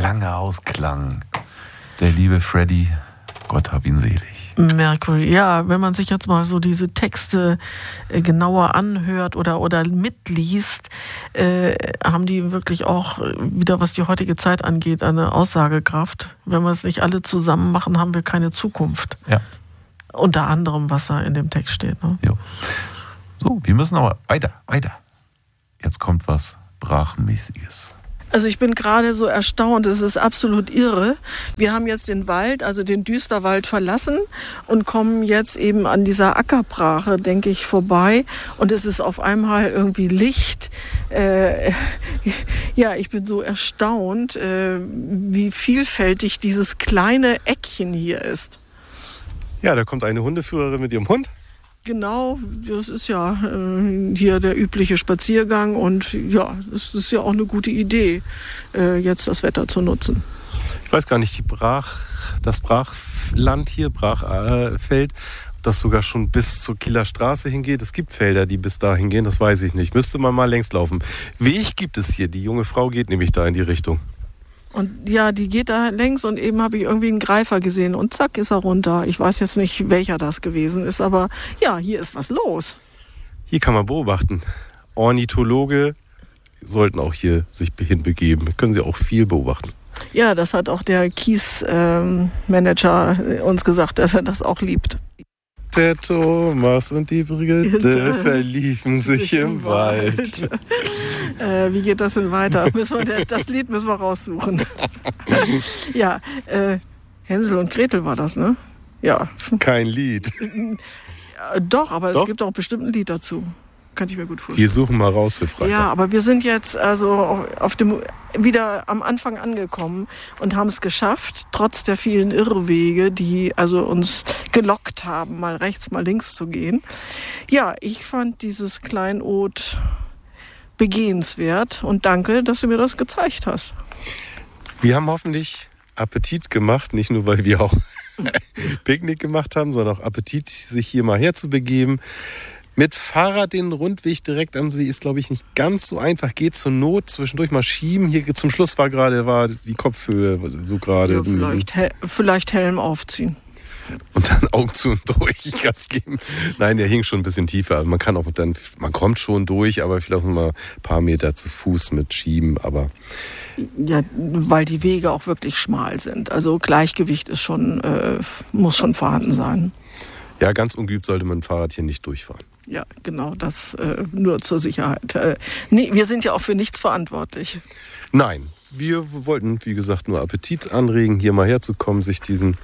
Klange ausklang. Der liebe Freddie, Gott hab ihn selig. Mercury, ja, wenn man sich jetzt mal so diese Texte genauer anhört oder mitliest, haben die wirklich auch wieder, was die heutige Zeit angeht, eine Aussagekraft. Wenn wir es nicht alle zusammen machen, haben wir keine Zukunft. Ja. Unter anderem, was da in dem Text steht. Ne? Jo. So, wir müssen aber weiter. Jetzt kommt was Brachmäßiges. Also ich bin gerade so erstaunt, es ist absolut irre. Wir haben jetzt den Wald, also den Düsterwald verlassen und kommen jetzt eben an dieser Ackerbrache, denke ich, vorbei. Und es ist auf einmal irgendwie Licht. Ja, ich bin so erstaunt, wie vielfältig dieses kleine Eckchen hier ist. Ja, da kommt eine Hundeführerin mit ihrem Hund. Genau, das ist ja hier der übliche Spaziergang und ja, es ist ja auch eine gute Idee, jetzt das Wetter zu nutzen. Ich weiß gar nicht, das Brachland hier, Brachfeld, ob das sogar schon bis zur Kieler Straße hingeht. Es gibt Felder, die bis dahin gehen, das weiß ich nicht. Müsste man mal längs laufen. Weg gibt es hier, die junge Frau geht nämlich da in die Richtung. Und ja, die geht da längs und eben habe ich irgendwie einen Greifer gesehen und zack ist er runter. Ich weiß jetzt nicht, welcher das gewesen ist, aber ja, hier ist was los. Hier kann man beobachten. Ornithologe sollten auch hier sich hinbegeben. Können sie auch viel beobachten. Ja, das hat auch der Kiesmanager uns gesagt, dass er das auch liebt. Der Thomas und die Brigitte verliefen sich im Wald. Wie geht das denn weiter? Das Lied müssen wir raussuchen. Ja, Hänsel und Gretel war das, ne? Ja. Kein Lied. Doch, aber es gibt auch bestimmt ein Lied dazu. Kann ich mir gut vorstellen. Wir suchen mal raus für Freitag. Ja, aber wir sind jetzt also wieder am Anfang angekommen und haben es geschafft, trotz der vielen Irrwege, die also uns gelockt haben, mal rechts, mal links zu gehen. Ja, ich fand dieses Kleinod begehenswert und danke, dass du mir das gezeigt hast. Wir haben hoffentlich Appetit gemacht, nicht nur, weil wir auch Picknick gemacht haben, sondern auch Appetit, sich hier mal herzubegeben. Mit Fahrrad den Rundweg direkt am See ist, glaube ich, nicht ganz so einfach. Geht zur Not, zwischendurch mal schieben. Hier zum Schluss war die Kopfhöhe so gerade. Ja, vielleicht Helm aufziehen. Und dann Augen zu und durch Gas geben. Nein, der hing schon ein bisschen tiefer. Also man kommt schon durch, aber vielleicht noch mal ein paar Meter zu Fuß mit Schieben. Aber ja, weil die Wege auch wirklich schmal sind. Also Gleichgewicht ist muss schon vorhanden sein. Ja, ganz ungeübt sollte man ein Fahrrad hier nicht durchfahren. Ja, genau, das nur zur Sicherheit. Nee, wir sind ja auch für nichts verantwortlich. Nein, wir wollten, wie gesagt, nur Appetit anregen, hier mal herzukommen, sich diesen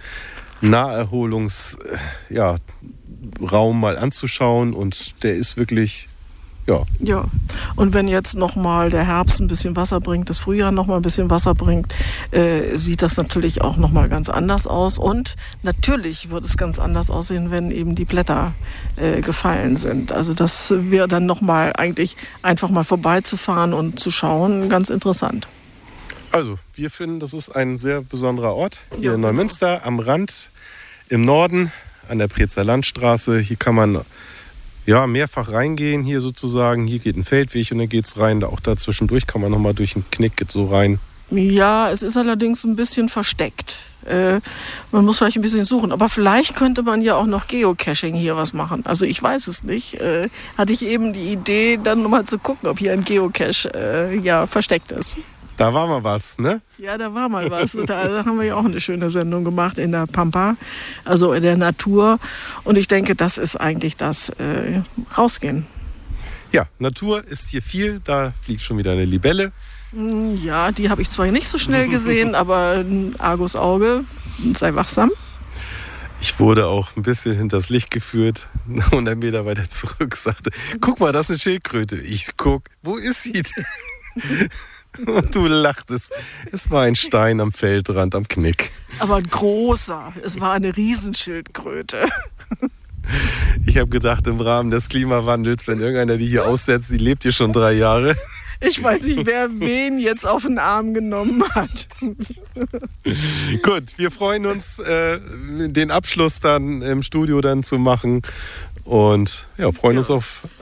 Naherholungsraum mal anzuschauen. Und der ist wirklich, ja. Ja, und wenn jetzt nochmal der Herbst ein bisschen Wasser bringt, das Frühjahr nochmal ein bisschen Wasser bringt, sieht das natürlich auch nochmal ganz anders aus. Und natürlich wird es ganz anders aussehen, wenn eben die Blätter gefallen sind. Also das wäre dann nochmal eigentlich einfach mal vorbeizufahren und zu schauen, ganz interessant. Also, wir finden, das ist ein sehr besonderer Ort hier in Neumünster am Rand im Norden an der Preetzer Landstraße. Hier kann man mehrfach reingehen, hier sozusagen. Hier geht ein Feldweg und dann geht's rein. Auch da zwischendurch kann man nochmal durch einen Knick so rein. Ja, es ist allerdings ein bisschen versteckt. Man muss vielleicht ein bisschen suchen. Aber vielleicht könnte man ja auch noch Geocaching hier was machen. Also ich weiß es nicht. Hatte ich eben die Idee, dann nochmal zu gucken, ob hier ein Geocache versteckt ist. Da war mal was, ne? Ja, da war mal was. Da haben wir ja auch eine schöne Sendung gemacht in der Pampa, also in der Natur. Und ich denke, das ist eigentlich das Rausgehen. Ja, Natur ist hier viel. Da fliegt schon wieder eine Libelle. Ja, die habe ich zwar nicht so schnell gesehen, aber ein Argusauge, sei wachsam. Ich wurde auch ein bisschen hinters Licht geführt, 100 Meter weiter zurück, sagte, guck mal, das ist eine Schildkröte. Ich guck, wo ist sie denn? Und du lachtest. Es war ein Stein am Feldrand, am Knick. Aber ein großer. Es war eine Riesenschildkröte. Ich habe gedacht, im Rahmen des Klimawandels, wenn irgendeiner die hier aussetzt, die lebt hier schon 3 Jahre. Ich weiß nicht, wer wen jetzt auf den Arm genommen hat. Gut, wir freuen uns, den Abschluss dann im Studio dann zu machen. Und freuen uns auf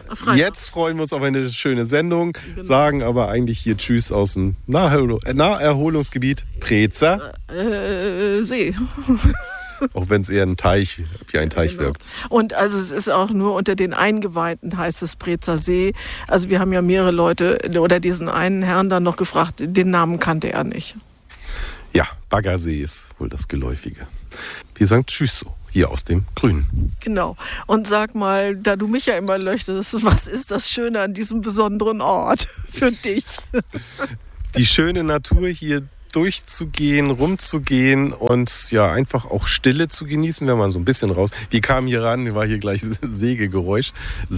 Jetzt freuen wir uns auf eine schöne Sendung, sagen aber eigentlich hier Tschüss aus dem Naherholungsgebiet Preetzer See. Auch wenn es eher wie ein Teich wirkt. Und also es ist auch nur unter den Eingeweihten, heißt es Preetzer See. Also wir haben ja mehrere Leute oder diesen einen Herrn dann noch gefragt, den Namen kannte er nicht. Ja, Baggersee ist wohl das Geläufige. Wir sagen Tschüss so. Hier aus dem Grünen. Genau. Und sag mal, da du mich ja immer löchtest, was ist das Schöne an diesem besonderen Ort für dich? Die schöne Natur hier durchzugehen, rumzugehen und ja, einfach auch Stille zu genießen, wenn man so ein bisschen raus. Wir kamen hier ran, war hier gleich Sägegeräusch.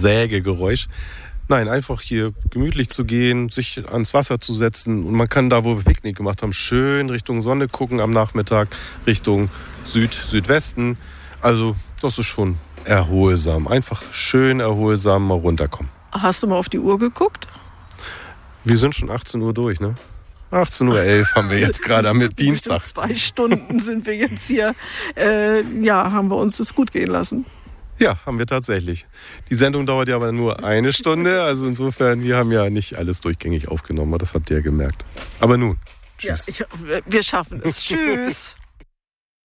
Nein, einfach hier gemütlich zu gehen, sich ans Wasser zu setzen und man kann da, wo wir Picknick gemacht haben, schön Richtung Sonne gucken am Nachmittag, Richtung Südwesten. Also das ist schon erholsam. Einfach schön erholsam mal runterkommen. Hast du mal auf die Uhr geguckt? Wir sind schon 18 Uhr durch, ne? 18:11 Uhr haben wir jetzt gerade am Dienstag. 2 Stunden sind wir jetzt hier. Haben wir uns das gut gehen lassen. Ja, haben wir tatsächlich. Die Sendung dauert ja aber nur 1 Stunde. Also insofern, wir haben ja nicht alles durchgängig aufgenommen. Das habt ihr ja gemerkt. Aber nun, tschüss. Ja, wir schaffen es. Tschüss.